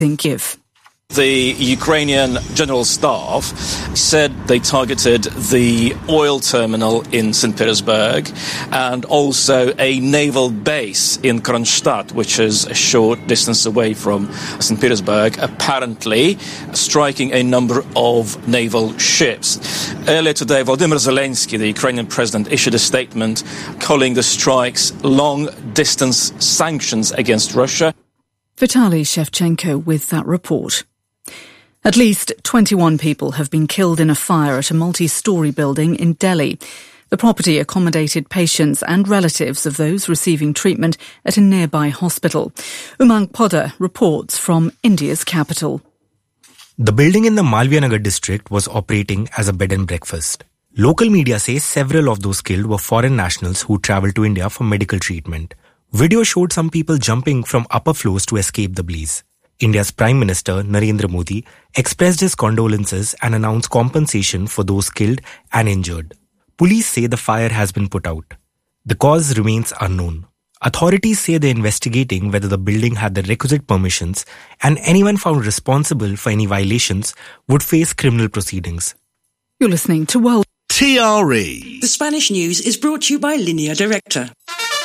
in Kyiv. The Ukrainian General Staff said they targeted the oil terminal in St. Petersburg and also a naval base in Kronstadt, which is a short distance away from St. Petersburg, apparently striking a number of naval ships. Earlier today, Volodymyr Zelensky, the Ukrainian president, issued a statement calling the strikes long-distance sanctions against Russia. Vitaly Shevchenko with that report. At least 21 people have been killed in a fire at a multi-storey building in Delhi. The property accommodated patients and relatives of those receiving treatment at a nearby hospital. Umang Poddar reports from India's capital. The building in the Malviya Nagar district was operating as a bed and breakfast. Local media say several of those killed were foreign nationals who travelled to India for medical treatment. Video showed some people jumping from upper floors to escape the blaze. India's Prime Minister Narendra Modi expressed his condolences and announced compensation for those killed and injured. Police say the fire has been put out. The cause remains unknown. Authorities say they're investigating whether the building had the requisite permissions, and anyone found responsible for any violations would face criminal proceedings. You're listening to World TRE. The Spanish news is brought to you by Línea Directa.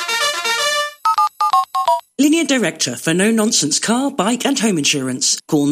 Línea Directa for no-nonsense car, bike and home insurance. Call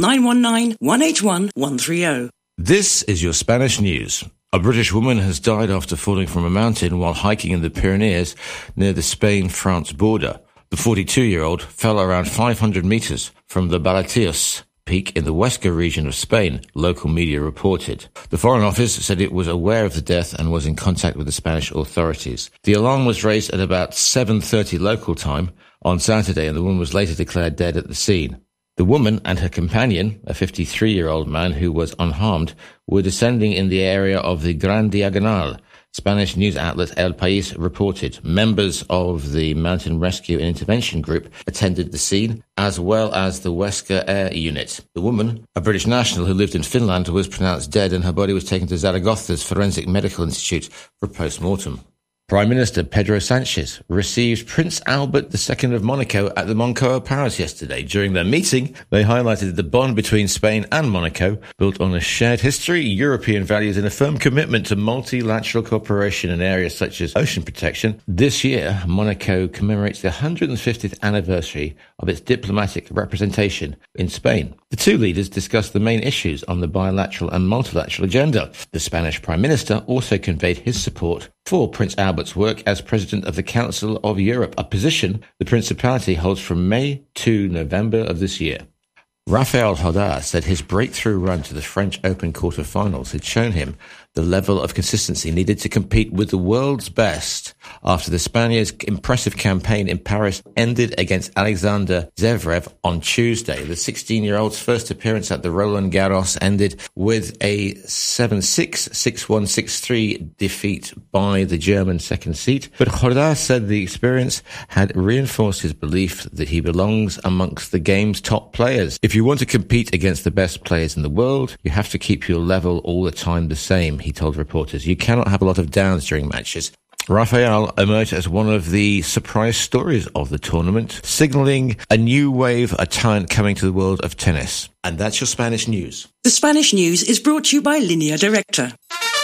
919-181-130. This is your Spanish news. A British woman has died after falling from a mountain while hiking in the Pyrenees near the Spain-France border. The 42-year-old fell around 500 meters from the Balatios peak in the Huesca region of Spain, local media reported. The Foreign Office said it was aware of the death and was in contact with the Spanish authorities. The alarm was raised at about 7:30 local time on Saturday, and the woman was later declared dead at the scene. The woman and her companion, a 53-year-old man who was unharmed, were descending in the area of the Gran Diagonal. Spanish news outlet El País reported members of the Mountain Rescue and Intervention Group attended the scene, as well as the Huesca Air Unit. The woman, a British national who lived in Finland, was pronounced dead and her body was taken to Zaragoza's Forensic Medical Institute for post-mortem. Prime Minister Pedro Sánchez received Prince Albert II of Monaco at the Moncloa Palace yesterday. During their meeting, they highlighted the bond between Spain and Monaco, built on a shared history, European values, and a firm commitment to multilateral cooperation in areas such as ocean protection. This year, Monaco commemorates the 150th anniversary of its diplomatic representation in Spain. The two leaders discussed the main issues on the bilateral and multilateral agenda. The Spanish Prime Minister also conveyed his support for Prince Albert's work as President of the Council of Europe, a position the Principality holds from May to November of this year. Rafael Nadal said his breakthrough run to the French Open quarter-finals had shown him the level of consistency needed to compete with the world's best after the Spaniard's impressive campaign in Paris ended against Alexander Zverev on Tuesday. The 16-year-old's first appearance at the Roland Garros ended with a 7-6, 6-1, 6-3 defeat by the German second seed. But Nadal said the experience had reinforced his belief that he belongs amongst the game's top players. If you want to compete against the best players in the world, you have to keep your level all the time the same, he told reporters. You cannot have a lot of downs during matches. Rafael emerged as one of the surprise stories of the tournament, signalling a new wave of talent coming to the world of tennis. And that's your Spanish news. The Spanish news is brought to you by Línea Directa.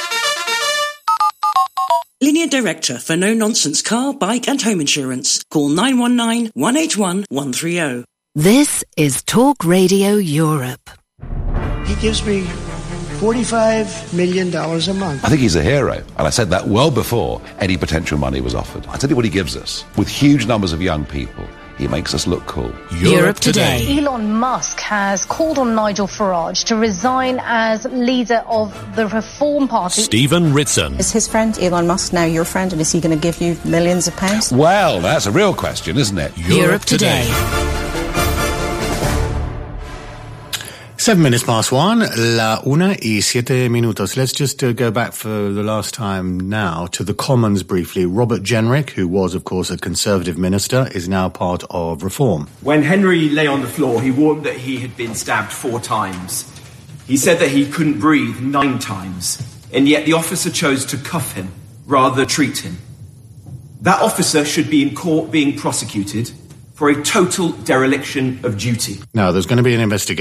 Línea Directa for no-nonsense car, bike and home insurance. Call 919-181-130. This is Talk Radio Europe. He gives me $45 million a month. I think he's a hero, and I said that well before any potential money was offered. I tell you what he gives us. With huge numbers of young people, he makes us look cool. Europe Today. Elon Musk has called on Nigel Farage to resign as leader of the Reform Party. Stephen Ritson. Is his friend Elon Musk now your friend, and is he going to give you millions of pounds? Well, that's a real question, isn't it? Europe Today. 1:07, la 1:07. Let's just go back for the last time now to the Commons briefly. Robert Jenrick, who was, of course, a Conservative minister, is now part of Reform. When Henry lay on the floor, he warned that he had been stabbed 4 times. He said that he couldn't breathe 9 times, and yet the officer chose to cuff him rather than treat him. That officer should be in court being prosecuted, for a total dereliction of duty. Now, there's going to be an investigation